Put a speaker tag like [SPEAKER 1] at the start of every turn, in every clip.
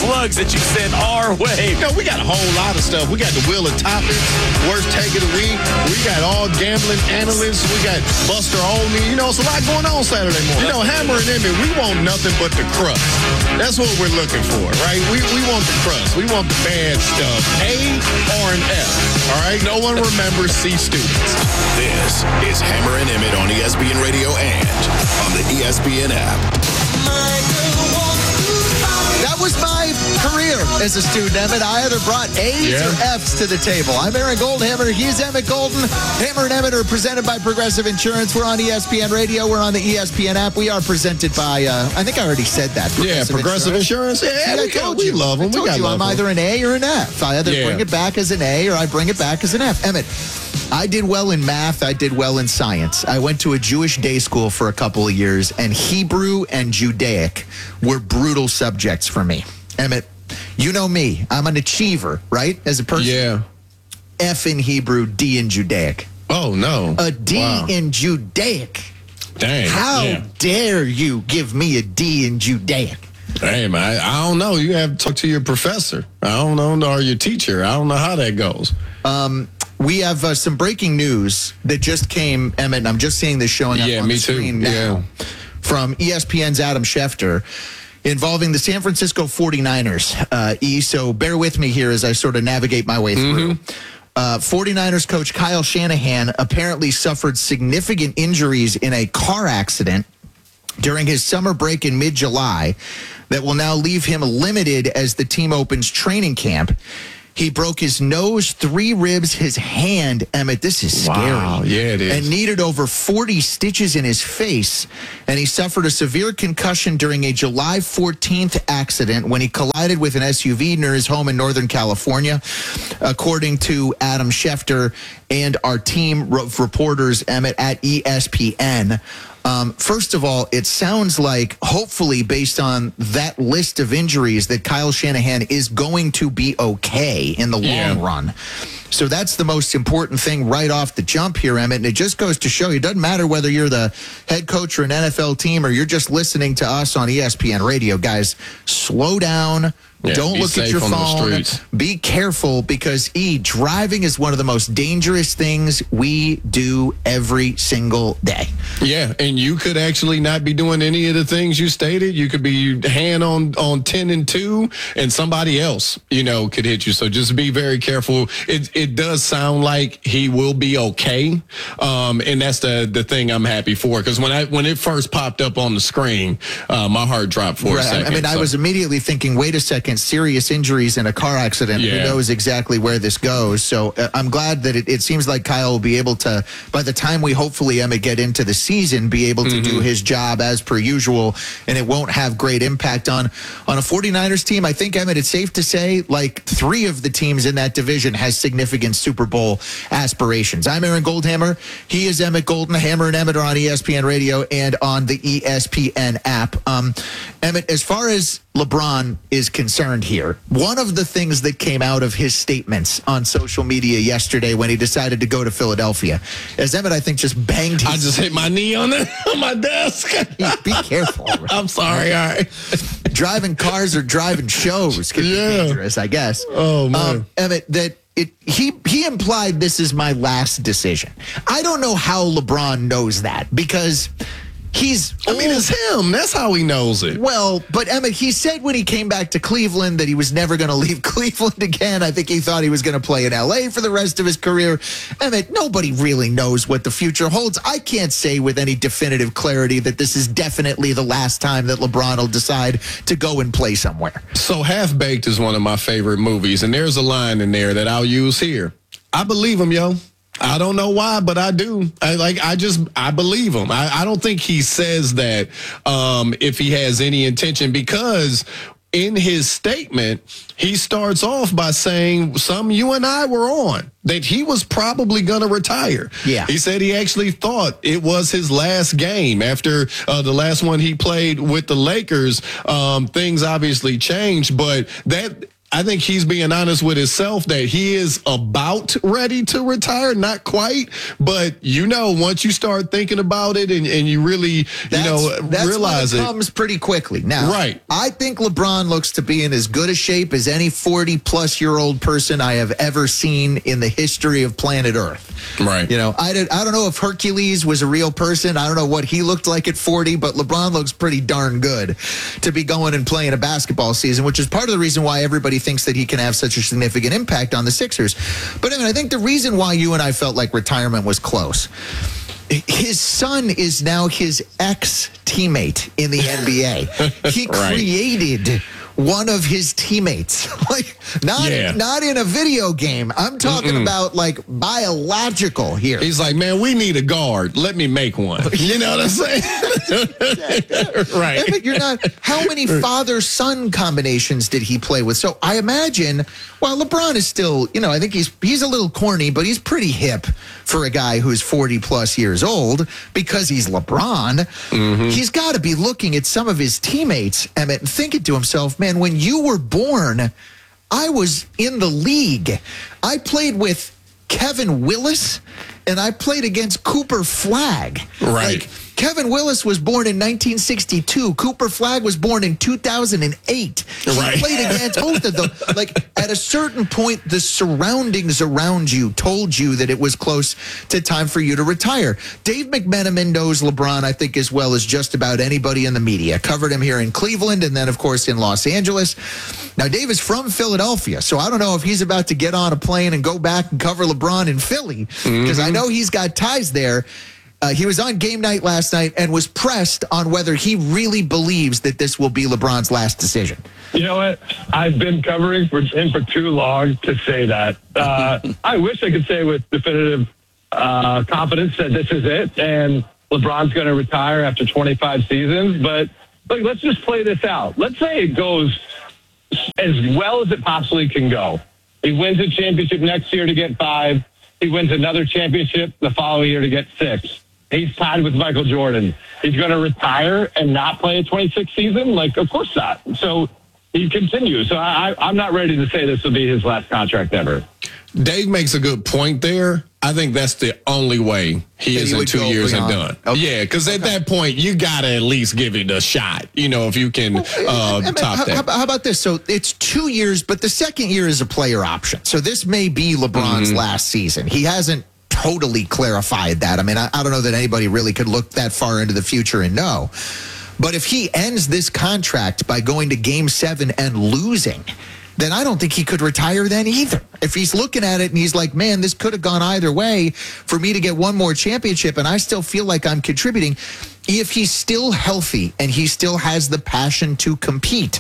[SPEAKER 1] slugs that you sent our way.
[SPEAKER 2] You know, we got a whole lot of stuff. We got the Wheel of Topics, Worst Take of the Week. We got all gambling analysts. We got Buster Olney. You know, it's a lot going on Saturday morning. You know, Hammer and Emmett, we want nothing but the crust. That's what we're looking for, right? We want the crust. We want the bad stuff. A or an F, all right? No one remembers C students.
[SPEAKER 3] This is Hammer and Emmett on ESPN Radio and on the ESPN app.
[SPEAKER 4] That was my career as a student, Emmett. I either brought A's or F's to the table. I'm Aaron Goldhammer. He's Emmett Golden. Hammer and Emmett are presented by Progressive Insurance. We're on ESPN Radio. We're on the ESPN app. We are presented by, I think I already said that.
[SPEAKER 2] Progressive Insurance. Yeah, we love them.
[SPEAKER 4] I'm either an A or an F. I either bring it back as an A or I bring it back as an F. Emmett, I did well in math. I did well in science. I went to a Jewish day school for a couple of years, and Hebrew and Judaic were brutal subjects for me. Emmett, you know me. I'm an achiever, right, as a person?
[SPEAKER 2] Yeah.
[SPEAKER 4] F in Hebrew, D in Judaic.
[SPEAKER 2] Oh, no.
[SPEAKER 4] A D in Judaic.
[SPEAKER 2] Dang.
[SPEAKER 4] How dare you give me a D in Judaic?
[SPEAKER 2] Hey, man, I don't know. You have to talk to your professor. I don't know, or your teacher. I don't know how that goes.
[SPEAKER 4] We have some breaking news that just came, Emmett, and I'm just seeing this showing up on the screen now, from ESPN's Adam Schefter, involving the San Francisco 49ers. So bear with me here as I sort of navigate my way through. 49ers coach Kyle Shanahan apparently suffered significant injuries in a car accident during his summer break in mid-July that will now leave him limited as the team opens training camp. He broke his nose, 3 ribs, his hand. Emmett, this is scary.
[SPEAKER 2] Wow, yeah, it is.
[SPEAKER 4] And needed over 40 stitches in his face. And he suffered a severe concussion during a July 14th accident when he collided with an SUV near his home in Northern California, according to Adam Schefter and our team of reporters, Emmett, at ESPN. First of all, it sounds like, hopefully, based on that list of injuries, that Kyle Shanahan is going to be okay in the long run. So that's the most important thing right off the jump here, Emmett. And it just goes to show you, it doesn't matter whether you're the head coach or an NFL team or you're just listening to us on ESPN Radio. Guys, slow down. Don't look at your phone. Be careful because, driving is one of the most dangerous things we do every single day.
[SPEAKER 2] Yeah, and you could actually not be doing any of the things you stated. You could be hand on 10 and 2, and somebody else, could hit you. So just be very careful. It does sound like he will be okay, and that's the thing I'm happy for. Because when it first popped up on the screen, my heart dropped for a second.
[SPEAKER 4] I was immediately thinking, wait a second. Serious injuries in a car accident. Who knows exactly where this goes? So I'm glad that it seems like Kyle will be able to, by the time we hopefully, Emmett, get into the season, be able to do his job as per usual, and it won't have great impact on a 49ers team. I think, Emmett, it's safe to say like 3 of the teams in that division has significant Super Bowl aspirations. I'm Aaron Goldhammer. He is Emmett Golden. Hammer and Emmett are on ESPN Radio and on the ESPN app. Emmett, as far as LeBron is concerned here, one of the things that came out of his statements on social media yesterday when he decided to go to Philadelphia, as Emmett, I think, just banged his...
[SPEAKER 2] I just hit my knee on my desk.
[SPEAKER 4] Be careful.
[SPEAKER 2] I'm sorry. All right.
[SPEAKER 4] Driving cars or driving shows can be dangerous, I guess.
[SPEAKER 2] Oh, man.
[SPEAKER 4] Emmett, that... He implied this is my last decision. I don't know how LeBron knows that because it's
[SPEAKER 2] him. That's how he knows it.
[SPEAKER 4] Well, but Emmett, he said when he came back to Cleveland that he was never going to leave Cleveland again. I think he thought he was going to play in L.A. for the rest of his career. Emmett, nobody really knows what the future holds. I can't say with any definitive clarity that this is definitely the last time that LeBron will decide to go and play somewhere.
[SPEAKER 2] So Half Baked is one of my favorite movies, and there's a line in there that I'll use here. I believe him, yo. I don't know why, but I do. I believe him. I don't think he says that if he has any intention, because in his statement, he starts off by saying some you and I were on, that he was probably going to retire.
[SPEAKER 4] Yeah.
[SPEAKER 2] He said he actually thought it was his last game after the last one he played with the Lakers. Things obviously changed, but I think he's being honest with himself that he is about ready to retire. Not quite, but once you start thinking about it and you really, realize it
[SPEAKER 4] comes pretty quickly. Now,
[SPEAKER 2] right.
[SPEAKER 4] I think LeBron looks to be in as good a shape as any 40-plus-year-old person I have ever seen in the history of planet Earth.
[SPEAKER 2] Right.
[SPEAKER 4] I don't know if Hercules was a real person. I don't know what he looked like at 40, but LeBron looks pretty darn good to be going and playing a basketball season, which is part of the reason why everybody thinks that he can have such a significant impact on the Sixers. But I think the reason why you and I felt like retirement was close, his son is now his ex-teammate in the NBA. He created one of his teammates, not in a video game. I'm talking about biological here.
[SPEAKER 2] He's like, man, we need a guard. Let me make one. You know what I'm saying? Right.
[SPEAKER 4] But you're not. How many father-son combinations did he play with? So I imagine, LeBron is still, I think he's a little corny, but he's pretty hip for a guy who's 40-plus years old because he's LeBron. Mm-hmm. He's got to be looking at some of his teammates, Emmett, and thinking to himself, man, when you were born, I was in the league. I played with Kevin Willis, and I played against Cooper Flagg.
[SPEAKER 2] Right.
[SPEAKER 4] Kevin Willis was born in 1962. Cooper Flagg was born in 2008. He played against both of them. At a certain point, the surroundings around you told you that it was close to time for you to retire. Dave McMenamin knows LeBron, I think, as well as just about anybody in the media. Covered him here in Cleveland and then, of course, in Los Angeles. Now, Dave is from Philadelphia, so I don't know if he's about to get on a plane and go back and cover LeBron in Philly, because I know he's got ties there. He was on Game Night last night and was pressed on whether he really believes that this will be LeBron's last decision.
[SPEAKER 5] You know what? I've been covering for him for too long to say that. I wish I could say with definitive confidence that this is it and LeBron's going to retire after 25 seasons. But let's just play this out. Let's say it goes as well as it possibly can go. He wins a championship next year to get 5. He wins another championship the following year to get 6. He's tied with Michael Jordan. He's going to retire and not play a 26 season? Of course not. So he continues. So I'm not ready to say this will be his last contract ever.
[SPEAKER 2] Dave makes a good point there. I think that's the only way he is in 2 years and done. Okay. Yeah, because at that point, you got to at least give it a shot, if you can top that.
[SPEAKER 4] How about this? So it's 2 years, but the second year is a player option. So this may be LeBron's last season. He hasn't totally clarified that. I don't know that anybody really could look that far into the future and know. But if he ends this contract by going to Game 7 and losing, then I don't think he could retire then either. If he's looking at it and he's like, man, this could have gone either way for me to get one more championship and I still feel like I'm contributing. If he's still healthy and he still has the passion to compete,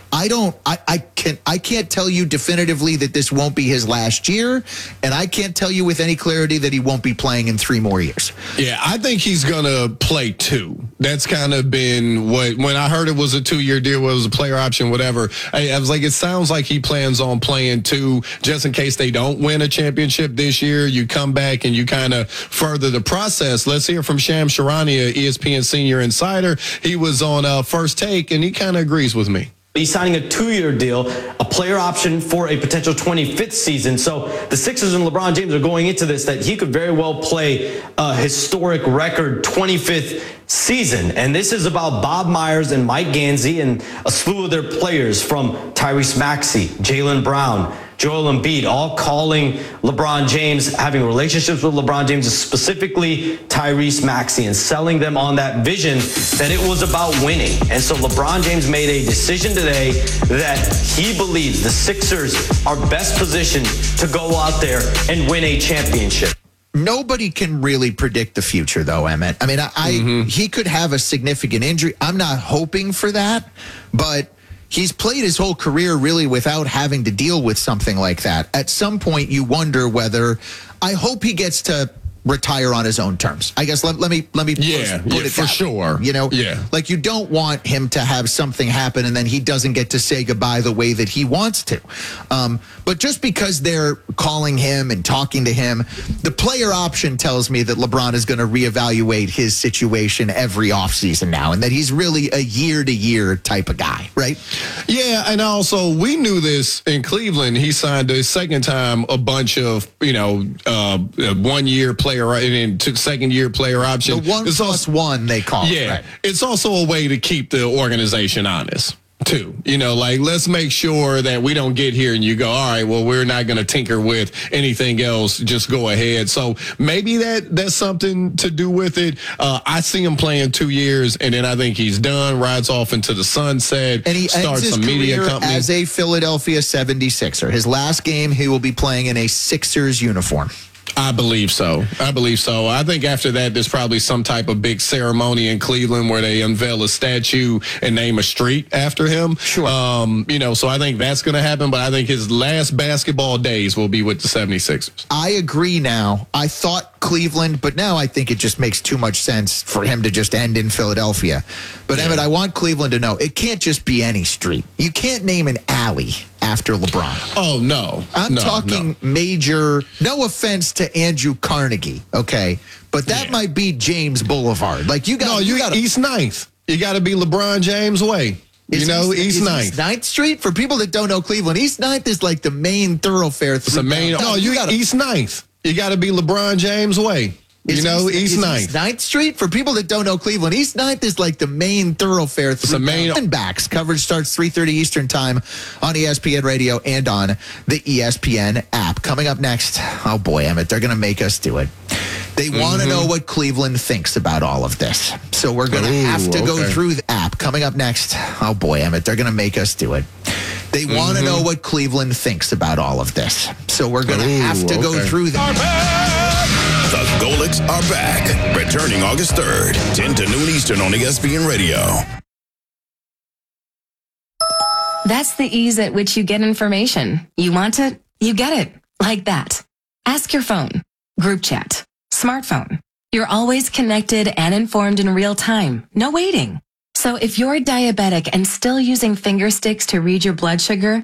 [SPEAKER 4] I can't tell you definitively that this won't be his last year, and I can't tell you with any clarity that he won't be playing in 3 more years.
[SPEAKER 2] Yeah, I think he's going to play 2. That's kind of been when I heard it was a 2-year deal, it was a player option, whatever. I was like, it sounds like he plans on playing 2 just in case they don't win a championship this year. You come back and you kind of further the process. Let's hear from Shams Charania, ESPN senior insider. He was on First Take, and he kind of agrees with me.
[SPEAKER 6] He's signing a 2-year deal, a player option for a potential 25th season. So the Sixers and LeBron James are going into this that he could very well play a historic record 25th season. And this is about Bob Myers and Mike Gansey and a slew of their players from Tyrese Maxey, Jaylen Brown, Joel Embiid, all calling LeBron James, having relationships with LeBron James, specifically Tyrese Maxey, and selling them on that vision that it was about winning. And so LeBron James made a decision today that he believes the Sixers are best positioned to go out there and win a championship.
[SPEAKER 4] Nobody can really predict the future, though, Emmett. He could have a significant injury. I'm not hoping for that, but he's played his whole career really without having to deal with something like that. At some point, you wonder whether, I hope he gets to retire on his own terms. I guess let me put it
[SPEAKER 2] for
[SPEAKER 4] that
[SPEAKER 2] sure.
[SPEAKER 4] way. You know,
[SPEAKER 2] Yeah.
[SPEAKER 4] like you don't want him to have something happen and then he doesn't get to say goodbye the way that he wants to. But just because they're calling him and talking to him, the player option tells me that LeBron is going to reevaluate his situation every offseason now, and that he's really a year-to-year type of guy, right?
[SPEAKER 2] Yeah, and also we knew this in Cleveland. He signed a second time a bunch of 1 year player and then took second year player option.
[SPEAKER 4] The 1+1 they call it.
[SPEAKER 2] Yeah,
[SPEAKER 4] Right.
[SPEAKER 2] it's also a way to keep the organization honest too. Like, let's make sure that we don't get here and you go, all right, well, we're not going to tinker with anything else. Just go ahead. So maybe that's something to do with it. I see him playing 2 years, and then I think he's done, rides off into the sunset,
[SPEAKER 4] And he
[SPEAKER 2] starts
[SPEAKER 4] ends his
[SPEAKER 2] a media
[SPEAKER 4] career
[SPEAKER 2] company.
[SPEAKER 4] as a Philadelphia 76er. His last game, he will be playing in a Sixers uniform.
[SPEAKER 2] I believe so. I think after that, there's probably some type of big ceremony in Cleveland where they unveil a statue and name a street after him.
[SPEAKER 4] Sure.
[SPEAKER 2] So I think that's going to happen, but I think his last basketball days will be with the 76ers.
[SPEAKER 4] I agree now. I thought Cleveland, but now I think it just makes too much sense for him to just end in Philadelphia. But Emmett, I want Cleveland to know it can't just be any street. You can't name an alley after LeBron.
[SPEAKER 2] Oh, no.
[SPEAKER 4] I'm talking major, no offense to Andrew Carnegie, okay? But that might be James Boulevard. Like, you got
[SPEAKER 2] East 9th. You got to be LeBron James way. East 9th.
[SPEAKER 4] East 9th Street? For people that don't know Cleveland, East 9th is like the main thoroughfare.
[SPEAKER 2] It's the main. No, East 9th. You got to be LeBron James way. East 9th.
[SPEAKER 4] 9th Street? For people that don't know Cleveland, East 9th is like the main thoroughfare.
[SPEAKER 2] It's the main.
[SPEAKER 4] And backs. Coverage starts 3:30 Eastern time on ESPN Radio and on the ESPN app. Coming up next, oh boy, Emmett, they're going to make us do it. They want to know what Cleveland thinks about all of this. So we're going to have to go through the app. Coming up next, oh boy, Emmett, they're going to make us do it. They want to know what Cleveland thinks about all of this. So we're going to have to go through the
[SPEAKER 3] The Golics are back, returning August 3rd, 10 to noon Eastern on ESPN Radio.
[SPEAKER 7] That's the ease at which you get information. You want it, you get it. Like that. Ask your phone, group chat, smartphone. You're always connected and informed in real time. No waiting. So if you're diabetic and still using finger sticks to read your blood sugar,